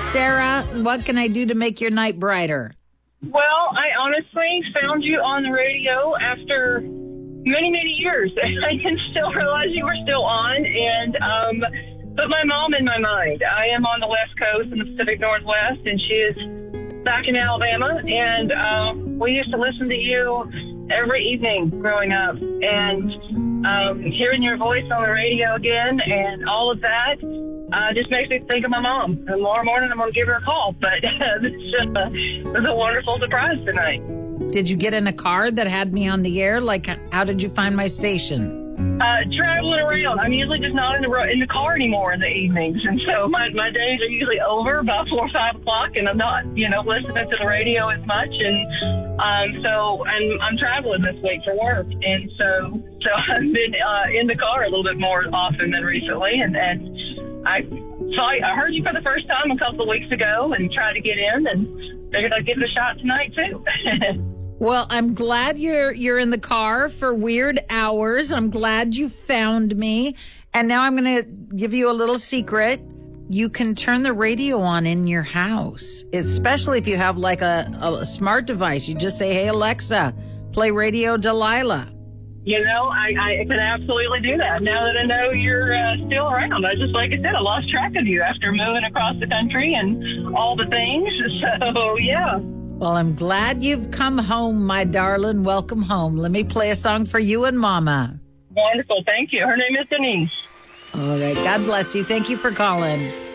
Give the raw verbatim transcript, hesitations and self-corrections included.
Sarah, what can I do to make your night brighter? Well, I honestly found you on the radio after many, many years. I didn't still realize you were still on, and um, put my mom in my mind. I am on the West Coast in the Pacific Northwest, and she is back in Alabama, and uh, we used to listen to you every evening growing up, and um, hearing your voice on the radio again and all of that uh, just makes me think of my mom. And tomorrow morning I'm going to give her a call, but uh, this uh, was a wonderful surprise tonight. Did you get in a car that had me on the air? Like, how did you find my station? Uh, traveling around. I'm usually just not in the ro- in the car anymore in the evenings, and so my, my days are usually over about four or five o'clock, and I'm not, you know, listening to the radio as much, and um, so I'm I'm traveling this week for work, and so so I've been uh, in the car a little bit more often than recently, and and I saw I heard you for the first time a couple of weeks ago, and tried to get in, and figured I'd give it a shot tonight too. Well, I'm glad you're you're in the car for weird hours. I'm glad you found me. And now I'm going to give you a little secret. You can turn the radio on in your house, especially if you have like a, a smart device. You just say, hey, Alexa, play Radio Delilah. You know, I, I can absolutely do that now that I know you're uh, still around. I just, like I said, I lost track of you after moving across the country and all the things. So, yeah. Well, I'm glad you've come home, my darling. Welcome home. Let me play a song for you and Mama. Wonderful. Thank you. Her name is Denise. All right. God bless you. Thank you for calling.